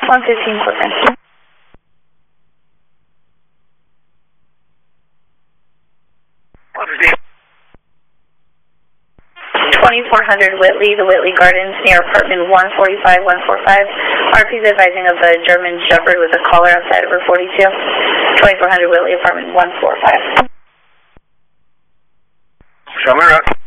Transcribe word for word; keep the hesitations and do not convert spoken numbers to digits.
one fifteen Clifton. twenty-four hundred Whitley, the Whitley Gardens near apartment one forty-five, one forty-five. R P's advising of a German Shepherd with a collar outside of her forty-two. twenty-four hundred Whitley, apartment one forty-five. Show me around.